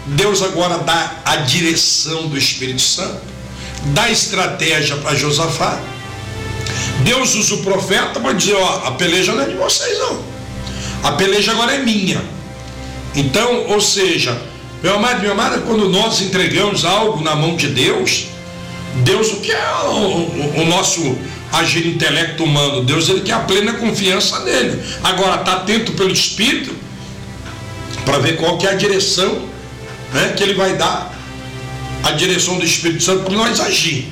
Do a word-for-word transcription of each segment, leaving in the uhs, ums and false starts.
Deus agora dá a direção do Espírito Santo, dá estratégia para Josafá. Deus usa o profeta para dizer, ó, a peleja não é de vocês não, a peleja agora é minha. Então, ou seja, meu amado, minha amada, quando nós entregamos algo na mão de Deus, Deus, o que é o, o, o nosso agir intelecto humano? Deus, ele quer a plena confiança nele. Agora, está atento pelo Espírito para ver qual que é a direção, né, que ele vai dar, a direção do Espírito Santo para nós agir.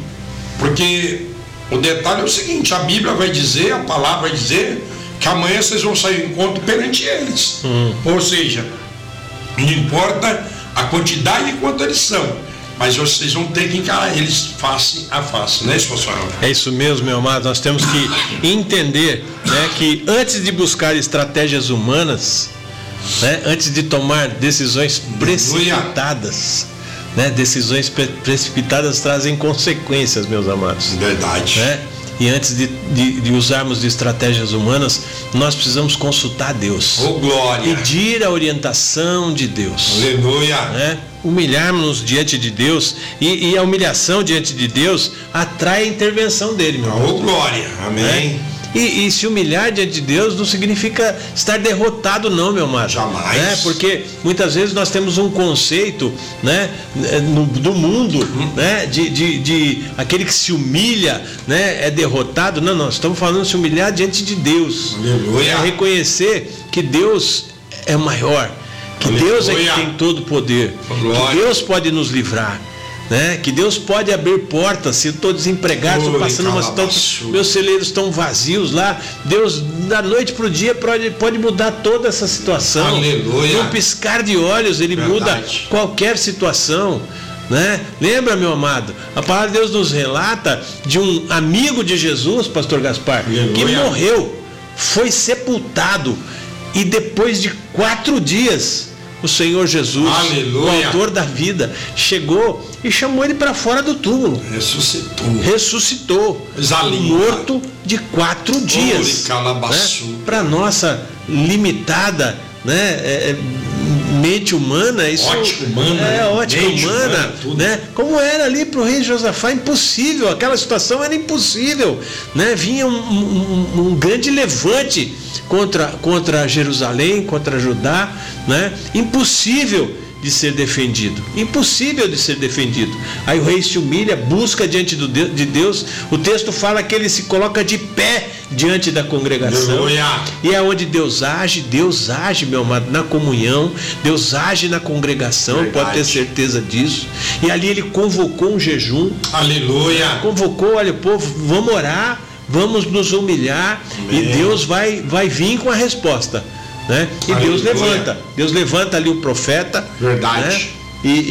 Porque o detalhe é o seguinte, a Bíblia vai dizer, a palavra vai dizer que amanhã vocês vão sair em encontro perante eles. Hum. Ou seja, não importa a quantidade e quanto eles são, mas vocês vão ter que encarar eles face a face, não é isso, pastor? É isso mesmo, meu amado. Nós temos que entender, né, que antes de buscar estratégias humanas, né, antes de tomar decisões precipitadas, né, decisões pre- precipitadas trazem consequências, meus amados. Verdade. Né? E antes de, de, de usarmos de estratégias humanas, nós precisamos consultar Deus. Oh, glória! Pedir a orientação de Deus. Aleluia! Né? Humilharmos diante de Deus, e, e a humilhação diante de Deus atrai a intervenção dele, meu irmão. Oh, glória! Amém! Né? E, e se humilhar diante de Deus não significa estar derrotado, não, meu amado. Jamais. Né? Porque muitas vezes nós temos um conceito, né, no, do mundo, hum. né, de, de, de aquele que se humilha, né, é derrotado. Não, nós estamos falando de se humilhar diante de Deus. Aleluia. É reconhecer que Deus é maior, que Aleluia. Deus é que tem todo o poder, Glória. que Deus pode nos livrar. Né? Que Deus pode abrir portas. Se eu estou desempregado, estou passando uma situação, meus celeiros estão vazios lá, Deus da noite para o dia pode, pode mudar toda essa situação. Aleluia. Num piscar de olhos ele Verdade. Muda qualquer situação, né? Lembra, meu amado, a palavra de Deus nos relata de um amigo de Jesus, pastor Gaspar, Aleluia. Que morreu, foi sepultado, e depois de quatro dias o Senhor Jesus, Aleluia. O autor da vida, chegou e chamou ele para fora do túmulo. Ressuscitou. Ressuscitou. Zalinha. Morto de quatro dias. Né? Para nossa limitada, né, é, mente humana, isso ótica humana, é ótica humana, humana né? Como era ali para o rei Josafá, impossível, aquela situação era impossível, né? Vinha um, um, um grande levante contra, contra Jerusalém, contra Judá, né? Impossível de ser defendido, impossível de ser defendido. Aí o rei se humilha, busca diante do Deus, de Deus. O texto fala que ele se coloca de pé diante da congregação. Aleluia. E é onde Deus age. Deus age, meu amado, na comunhão. Deus age na congregação. Verdade. Pode ter certeza disso. E ali ele convocou um jejum. Aleluia. Convocou, olha, o povo, vamos orar, vamos nos humilhar. Amém. E Deus vai, vai vir com a resposta. Né? E Aleluia. Deus levanta, Deus levanta ali o profeta. Verdade. Né? E, e,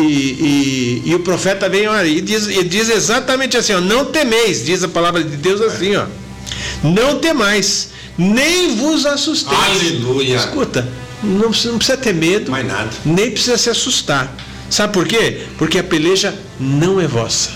e, e o profeta vem, olha, e diz, e diz exatamente assim, ó, não temeis, diz a palavra de Deus assim, ó, não temais, nem vos assusteis. Aleluia. Escuta, não, não precisa ter medo, mais nada. Nem precisa se assustar. Sabe por quê? Porque a peleja não é vossa.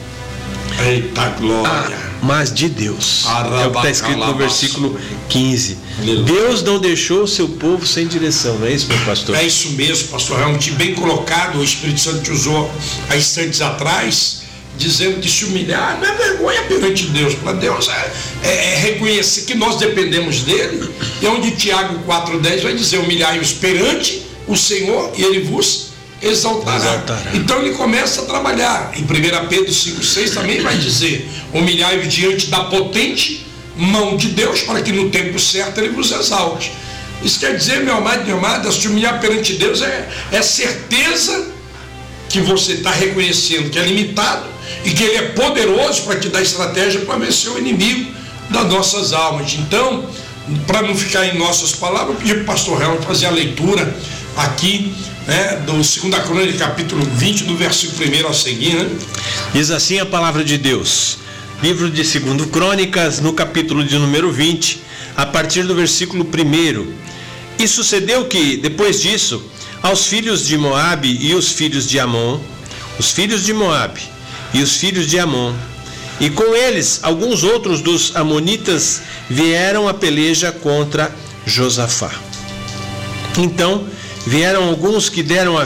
Eita glória. Ah, mas de Deus. É o que está escrito no versículo quinze. Aleluia. Deus não deixou o seu povo sem direção, não é isso, meu pastor? É isso mesmo, pastor. Realmente bem colocado. O Espírito Santo te usou há instantes atrás, dizendo que se humilhar não é vergonha perante Deus. Para Deus é, é, é reconhecer que nós dependemos dele. E onde Tiago quatro dez vai dizer: humilhai-vos perante o Senhor e ele vos exaltará. exaltará. Então ele começa a trabalhar. Em primeira Pedro cinco seis também vai dizer: humilhai-vos diante da potente mão de Deus, para que no tempo certo ele vos exalte. Isso quer dizer, meu amado e minha amada, se humilhar perante Deus é, é certeza que você está reconhecendo que é limitado e que ele é poderoso para te dar estratégia para vencer o inimigo das nossas almas. Então, para não ficar em nossas palavras, eu pedi para o pastor Helmut fazer a leitura aqui, né, do segunda Crônica, capítulo vinte, do versículo primeiro a seguir, né? Diz assim a palavra de Deus, livro de segunda Crônicas, no capítulo de número vinte, a partir do versículo primeiro. E sucedeu que, depois disso, aos filhos de Moabe e os filhos de Amon, os filhos de Moabe e os filhos de Amon, e com eles alguns outros dos amonitas, vieram a peleja contra Josafá. Então vieram alguns que deram a